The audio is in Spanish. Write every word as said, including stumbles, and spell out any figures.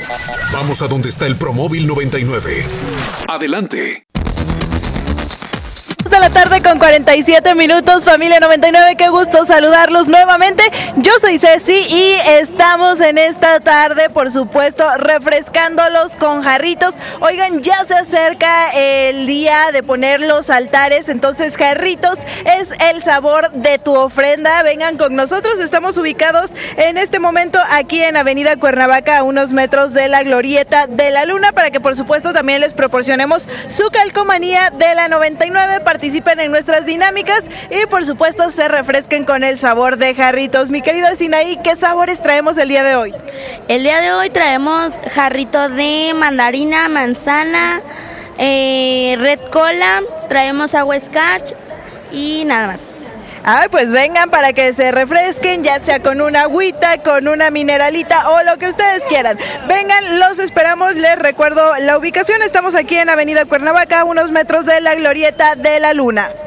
Vamos a donde está el Promóvil noventa y nueve. Adelante. De la tarde con cuarenta y siete minutos, familia noventa y nueve, qué gusto saludarlos nuevamente. Yo soy Ceci y estamos en esta tarde, por supuesto, refrescándolos con jarritos. Oigan, ya se acerca el día de poner los altares, entonces jarritos es el sabor de tu ofrenda. Vengan con nosotros, estamos ubicados en este momento aquí en Avenida Cuernavaca, a unos metros de la Glorieta de la Luna, para que por supuesto también les proporcionemos su calcomanía de la noventa y nueve. Participen en nuestras dinámicas y por supuesto se refresquen con el sabor de jarritos. Mi querida Sinaí, ¿qué sabores traemos el día de hoy? El día de hoy traemos jarrito de mandarina, manzana, eh, red cola, traemos agua scotch y nada más. Ay, pues vengan para que se refresquen, ya sea con una agüita, con una mineralita o lo que ustedes quieran. Vengan, los esperamos. Les recuerdo la ubicación, estamos aquí en Avenida Cuernavaca, a unos metros de la Glorieta de la Luna.